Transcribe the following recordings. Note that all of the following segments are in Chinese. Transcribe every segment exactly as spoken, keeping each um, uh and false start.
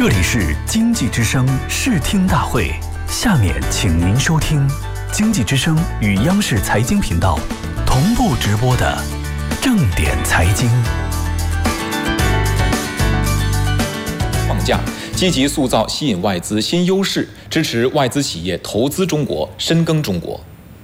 这里是经济之声视听大会，下面请您收听经济之声与央视财经频道同步直播的正点财经。 放假，积极塑造吸引外资新优势，支持外资企业投资中国、深耕中国。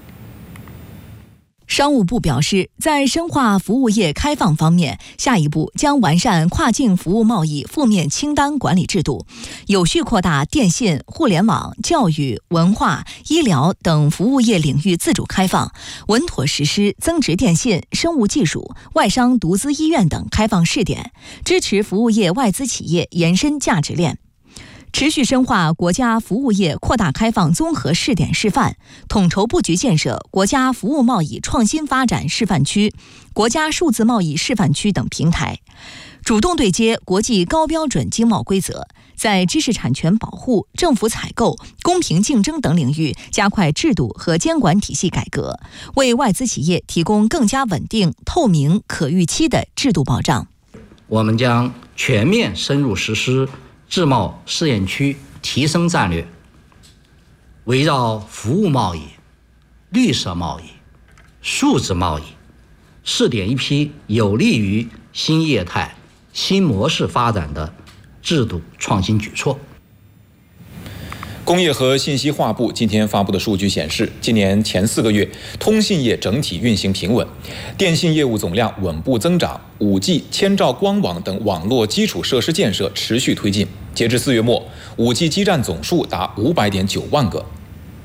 商务部表示，在深化服务业开放方面，下一步将完善跨境服务贸易负面清单管理制度，有序扩大电信、互联网、教育、文化、医疗等服务业领域自主开放，稳妥实施增值电信、生物技术、外商独资医院等开放试点，支持服务业外资企业延伸价值链。持续深化国家服务业扩大开放综合试点示范，统筹布局建设国家服务贸易创新发展示范区、国家数字贸易示范区等平台，主动对接国际高标准经贸规则，在知识产权保护、政府采购、公平竞争等领域加快制度和监管体系改革，为外资企业提供更加稳定、透明、可预期的制度保障。 我们将全面深入实施自贸试验区提升战略，围绕服务贸易、绿色贸易、数字贸易，试点一批有利于新业态、新模式发展的制度创新举措。 工业和信息化部今天发布的数据显示，今年前四个月，通信业整体运行平稳，电信业务总量稳步增长， 五 G、千兆光网等网络基础设施建设持续推进。截至四月末， 五 G 基站总数达五百点九万个。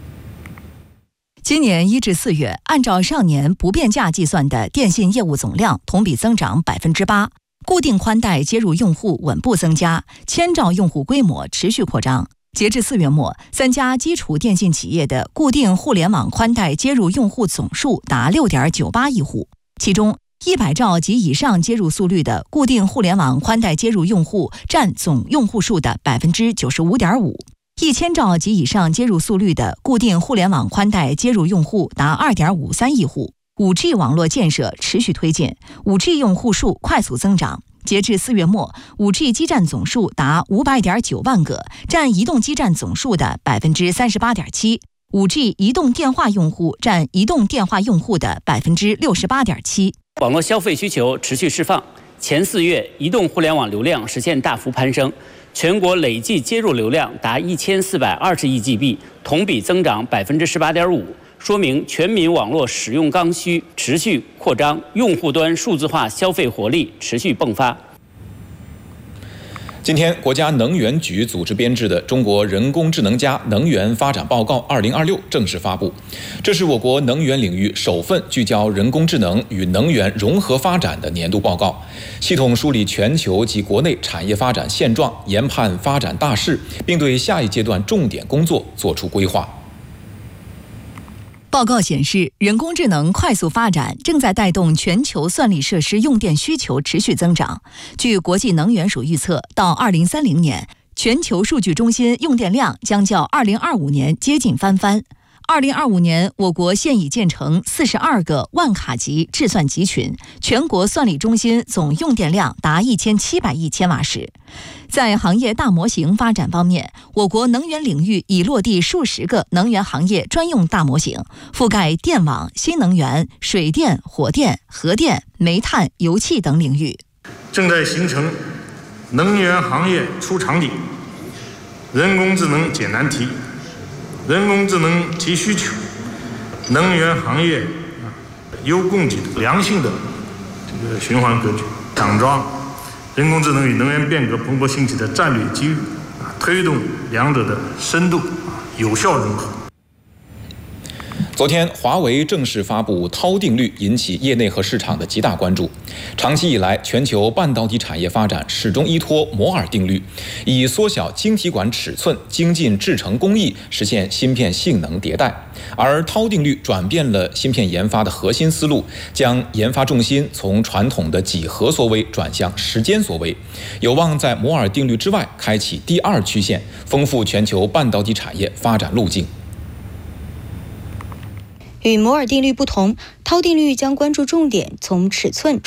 今年一至四月，按照上年不变价计算的电信业务总量同比增长百分之八，固定宽带接入用户稳步增加，千兆用户规模持续扩张。截至四月末，三家基础电信企业的固定互联网宽带接入用户总数达 六点九八亿户，其中一百兆及以上接入速率的固定互联网宽带接入用户占总用户数的 百分之九十五点五， 一千兆及以上接入速率的固定互联网宽带接入用户达 二点五三亿户。 五 G 网络建设持续推进， 五 G 用户数快速增长。截至四月末， 五 G 基站总数达五百点九万个，占移动基站总数的 百分之三十八点七。 五 G 移动电话用户占移动电话用户的 百分之六十八点七。 网络消费需求持续释放，前四月移动互联网流量实现大幅攀升，全国累计接入流量达一千四百二十亿 G B， 同比增长 百分之十八点五， 说明全民网络使用刚需持续扩张，用户端数字化消费活力持续迸发。 今天，国家能源局组织编制的《中国人工智能加能源发展报告二零二六》正式发布。这是我国能源领域首份聚焦人工智能与能源融合发展的年度报告，系统梳理全球及国内产业发展现状，研判发展大势，并对下一阶段重点工作作出规划。 报告显示，人工智能快速发展正在带动全球算力设施用电需求持续增长。据国际能源署预测，到二零三零年，全球数据中心用电量将较二零二五年接近翻番。二零二五年，我国现已建成四十二个万卡级制算集群，全国算力中心总用电量达一千七百亿千瓦时。在行业大模型发展方面，我国能源领域已落地数十个能源行业专用大模型，覆盖电网、新能源、水电、火电、核电、煤炭、油气等领域。 正在形成能源行业出场地，人工智能解难题，人工智能提需求，能源行业优供给的良性的这个循环格局，抢抓人工智能与能源变革蓬勃兴起的战略机遇，推动两者的深度有效融合。 昨天，华为正式发布韬定律，引起业内和市场的极大关注。长期以来，全球半导体产业发展始终依托摩尔定律，以缩小晶体管尺寸、精进制程工艺，实现芯片性能迭代。而韬定律转变了芯片研发的核心思路，将研发重心从传统的几何缩微转向时间缩微，有望在摩尔定律之外开启第二曲线，丰富全球半导体产业发展路径。 与摩尔定律不同，韬定律将关注重点从尺寸